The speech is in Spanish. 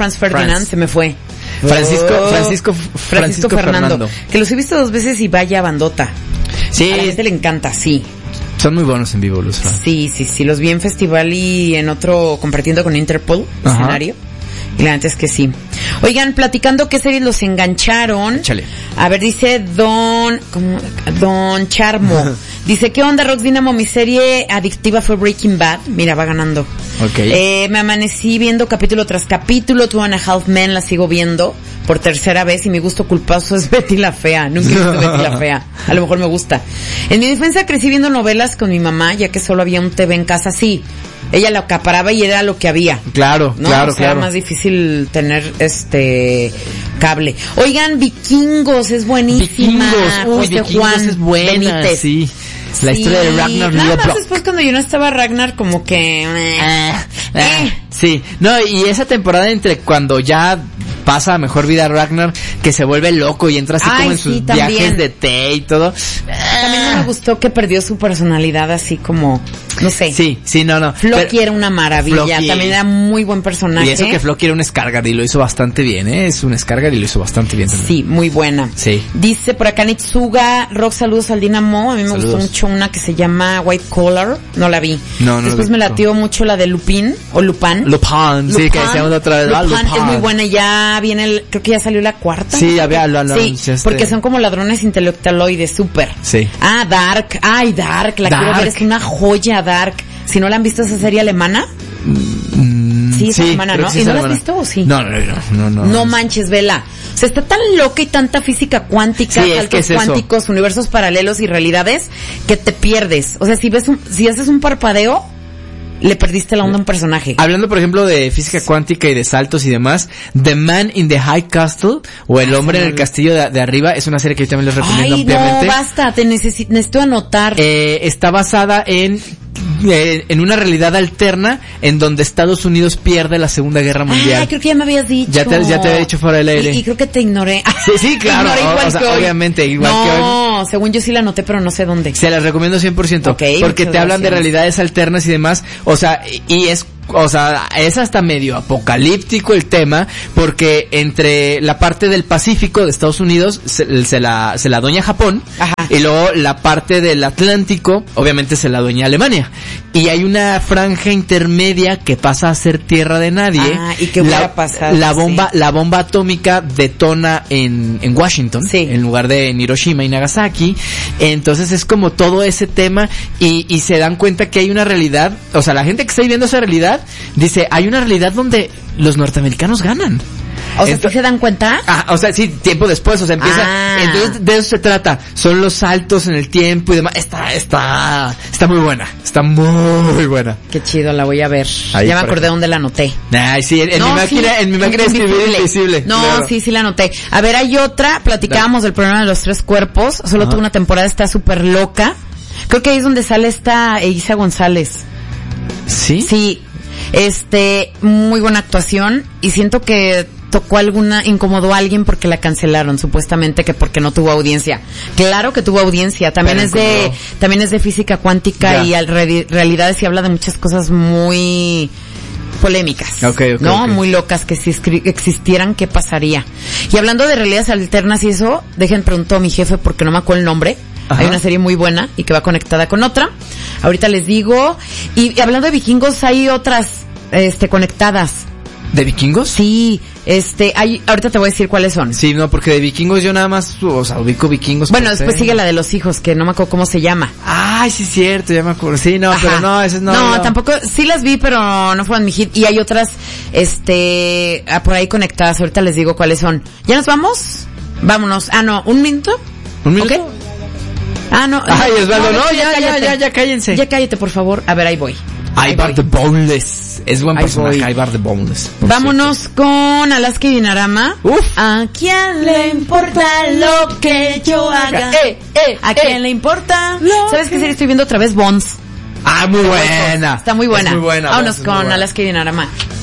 Franz Ferdinand, se me fue. Francisco Fernando. Que los he visto 2 veces y vaya bandota. Sí. A la gente le encanta, sí. Son muy buenos en vivo los Franz. Sí, los vi en festival y en otro compartiendo con Interpol, escenario. Y la neta es que sí. Oigan, platicando qué series los engancharon. Échale. A ver, dice Don Charmo. Dice, ¿qué onda, Rox Dynamo? Mi serie adictiva fue Breaking Bad. Mira, va ganando. Okay. Me amanecí viendo capítulo tras capítulo. 2.5 Men la sigo viendo por 3ª vez y mi gusto culposo es Betty la Fea. Nunca he visto Betty la Fea. A lo mejor me gusta. En mi defensa crecí viendo novelas con mi mamá, ya que solo había un TV en casa. Sí, ella lo acaparaba y era lo que había. Claro, ¿no? claro, o sea, era más difícil tener cable. Oigan, Vikingos es buenísima. Vikingos Juan es buena, Benítez. sí. La historia de Ragnar Nada más Lothbrok. después cuando yo no estaba Ragnar como que Sí, no, y esa temporada entre cuando ya pasa a mejor vida Ragnar, que se vuelve loco y entra así como en sus viajes de té y todo. También no me gustó que perdió su personalidad así como, no sé. Sí, no. Floki era una maravilla, Floki, también era muy buen personaje. Y eso que Floki era un Skarsgård y lo hizo bastante bien, es un Skarsgård y lo hizo bastante bien también. Sí, muy buena. Sí. Dice por acá Nitsuga, Rock, saludos al Dynamo. A mí me gustó mucho una que se llama White Collar, no la vi. No Después me latió mucho la de Lupin, sí, que decíamos otra vez. Lupin es muy buena, ya viene creo que ya salió la 4. Sí, había lo porque son como ladrones intelectualoides, súper. Sí. Dark, la quiero ver, es una joya Dark. Si no la han visto, esa serie alemana. Sí, es alemana, ¿no? ¿Y no la has visto o sí? No. No manches, vela. O sea, está tan loca y tanta física cuántica, saltos cuánticos, universos paralelos y realidades que te pierdes. O sea, si haces un parpadeo, le perdiste la onda a un personaje. Hablando, por ejemplo, de física cuántica y de saltos y demás, The Man in the High Castle, o El Hombre en el Castillo de Arriba, es una serie que yo también les recomiendo ampliamente. No, basta, necesito anotar. Está basada en una realidad alterna en donde Estados Unidos pierde la Segunda Guerra Mundial. Creo que ya me habías dicho. Ya te había dicho fuera del aire. Y creo que te ignoré. Sí, claro. Obviamente, igual que hoy. No, según yo sí la anoté, pero no sé dónde. Se las recomiendo 100%. Okay, porque te hablan de realidades alternas y demás. O sea, es hasta medio apocalíptico el tema, porque entre la parte del Pacífico de Estados Unidos se la adueña Japón. Ajá. Y luego la parte del Atlántico obviamente se la adueña Alemania, y hay una franja intermedia que pasa a ser tierra de nadie. ¿Y qué va a pasar? La bomba atómica detona en Washington, en lugar de en Hiroshima y Nagasaki. Entonces es como todo ese tema, y se dan cuenta que hay una realidad, o sea, la gente que está viviendo esa realidad dice, hay una realidad donde los norteamericanos ganan. O sea, ¿sí se dan cuenta? O sea, sí, tiempo después, o sea, empieza, entonces de eso se trata, son los saltos en el tiempo y demás. Está muy buena, está muy buena. Qué chido, la voy a ver. Ahí ya me acordé dónde la anoté. Sí, en mi máquina escribir invisible. No, claro. Sí la anoté. A ver, hay otra, platicábamos del programa de los 3 cuerpos, solo tuvo una temporada, está súper loca. Creo que ahí es donde sale esta Eiza González. ¿Sí? Sí, muy buena actuación, y siento que incomodó a alguien porque la cancelaron, supuestamente que porque no tuvo audiencia. Claro que tuvo audiencia, también es de física cuántica y realidades, y habla de muchas cosas muy polémicas, ¿no? Muy locas, que si existieran, ¿qué pasaría? Y hablando de realidades alternas y eso, pregunto a mi jefe porque no me acuerdo el nombre. Ajá. Hay una serie muy buena y que va conectada con otra. Ahorita les digo. Y hablando de Vikingos, hay otras conectadas. ¿De Vikingos? Sí, ahorita te voy a decir cuáles son. Sí, no, porque de Vikingos yo nada más, ubico Vikingos. Bueno, después sigue la de los hijos, que no me acuerdo cómo se llama. Ay, sí es cierto, ya me acuerdo. Sí, no, pero no, esas no. No, tampoco, sí las vi, pero no fueron mi hit. Y hay otras, por ahí conectadas. Ahorita les digo cuáles son. ¿Ya nos vamos? Vámonos. ¿Un minuto? ¿Un minuto? ¿Okay? No. Ay, Osvaldo, no, ya cállense. Ya cállate, por favor. A ver, ahí voy. Ivar the Boneless. Es buen personaje, Ivar the Boneless. Vámonos con Alaska y Dinarama. ¿A quién le importa lo que yo haga? ¿A quién le importa? ¿Sabes qué serie estoy viendo otra vez? Bones. Muy buena. Está muy buena. Es muy buena. Vámonos con Alaska y Dinarama.